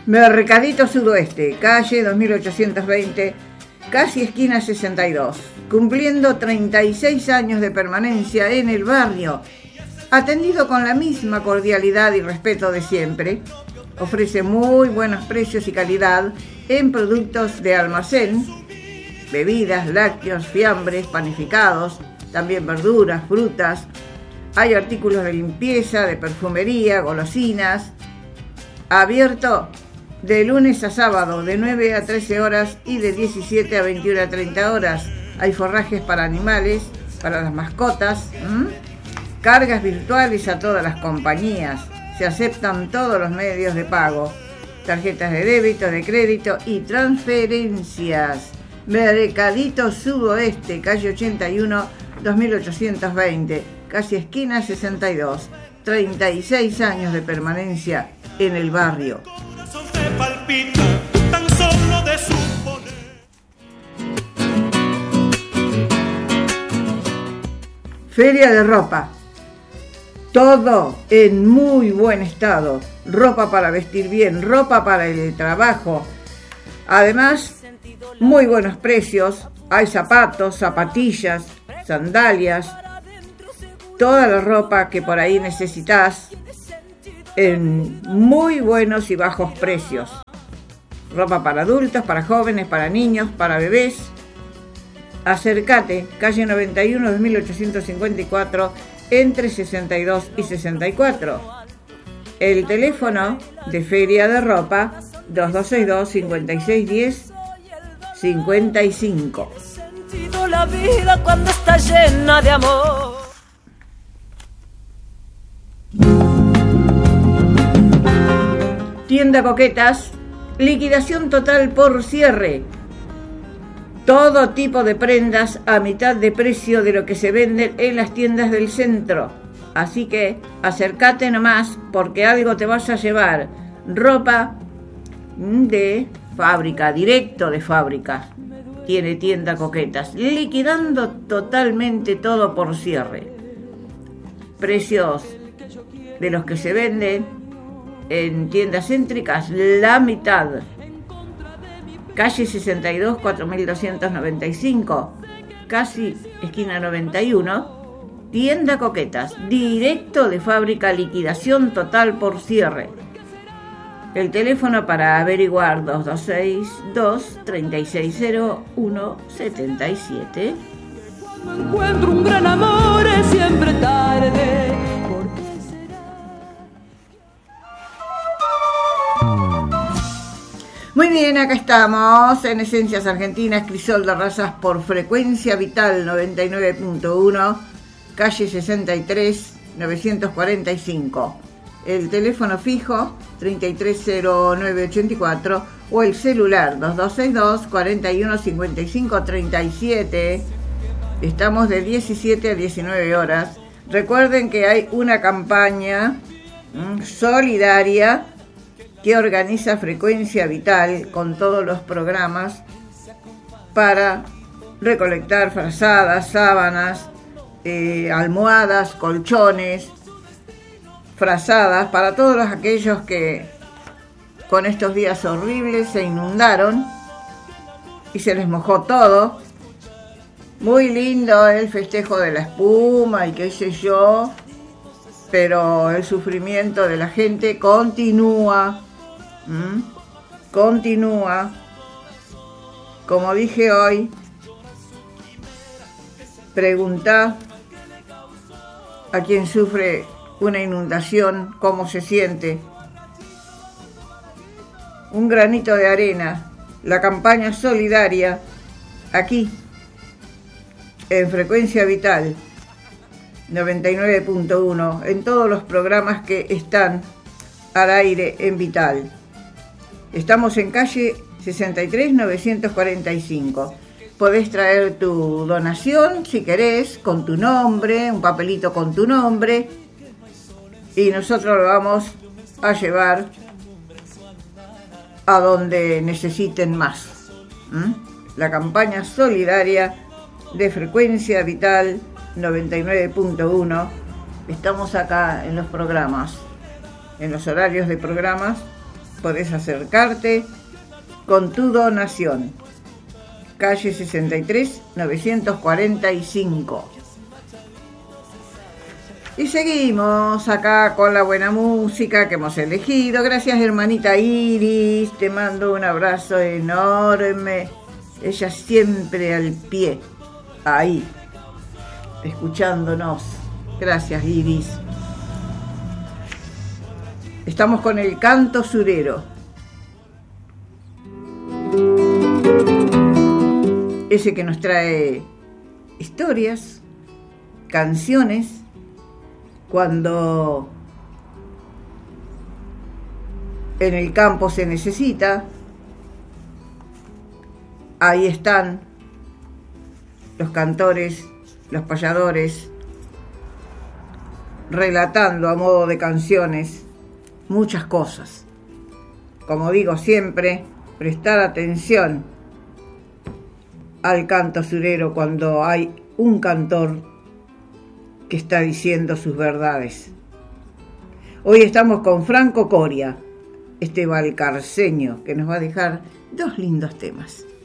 Mercadito Sudoeste, calle 2820, casi esquina 62, cumpliendo 36 años de permanencia en el barrio, atendido con la misma cordialidad y respeto de siempre. Ofrece muy buenos precios y calidad en productos de almacén, bebidas, lácteos, fiambres, panificados, también verduras, frutas. Hay artículos de limpieza, de perfumería, golosinas. Abierto de lunes a sábado, de 9 a 13 horas y de 17 a 21 a 30 horas. Hay forrajes para animales, para las mascotas. Cargas virtuales a todas las compañías. Se aceptan todos los medios de pago. Tarjetas de débito, de crédito y transferencias. Mercadito Sudoeste, calle 81, 2820, casi esquina 62. 36 años de permanencia en el barrio. Feria de ropa. Todo en muy buen estado. Ropa para vestir bien, ropa para el trabajo. Además, muy buenos precios. Hay zapatos, zapatillas, sandalias, toda la ropa que por ahí necesitas en muy buenos y bajos precios. Ropa para adultos, para jóvenes, para niños, para bebés. Acércate, calle 91, 2854, entre 62 y 64. El teléfono de Feria de Ropa, 2262-5610-55. La vida cuando está llena de amor. Tienda Coquetas, liquidación total por cierre. Todo tipo de prendas a mitad de precio de lo que se venden en las tiendas del centro. Así que acércate nomás porque algo te vas a llevar. Ropa de fábrica, directo de fábrica. Tiene Tienda Coquetas, liquidando totalmente todo por cierre. Precios de los que se venden en tiendas céntricas, la mitad. Calle 62, 4295, casi esquina 91. Tienda Coquetas, directo de fábrica, liquidación total por cierre. El teléfono para averiguar, 2262-3601-77. Cuando encuentro un gran amor es siempre tarde. Muy bien, acá estamos en Esencias Argentinas, crisol de razas por Frecuencia Vital 99.1, calle 63, 945. El teléfono fijo 330984 o el celular 2262-415537. Estamos de 17 a 19 horas. Recuerden que hay una campaña solidaria que organiza Frecuencia Vital con todos los programas para recolectar frazadas, sábanas, almohadas, colchones, frazadas para todos aquellos que con estos días horribles se inundaron y se les mojó todo. Muy lindo el festejo de la espuma y qué sé yo, pero el sufrimiento de la gente continúa. Continúa. Como dije hoy, preguntá a quien sufre una inundación cómo se siente. Un granito de arena, la campaña solidaria, aquí, en Frecuencia Vital 99.1, en todos los programas que están al aire en Vital. Estamos en calle 63, 945. Podés traer tu donación, si querés, con tu nombre, un papelito con tu nombre, y nosotros lo vamos a llevar a donde necesiten más. La campaña solidaria de Frecuencia Vital 99.1. Estamos acá en los programas, en los horarios de programas, podés acercarte con tu donación. Calle 63, 945. Y seguimos acá con la buena música que hemos elegido. Gracias, hermanita Iris, te mando un abrazo enorme. Ella siempre al pie, ahí, escuchándonos. Gracias, Iris. Estamos con el canto surero. Ese que nos trae historias, canciones, cuando en el campo se necesita. Ahí están los cantores, los payadores, relatando a modo de canciones muchas cosas. Como digo siempre, prestar atención al canto surero cuando hay un cantor que está diciendo sus verdades. Hoy estamos con Franco Coria, este valcarceño, que nos va a dejar dos lindos temas.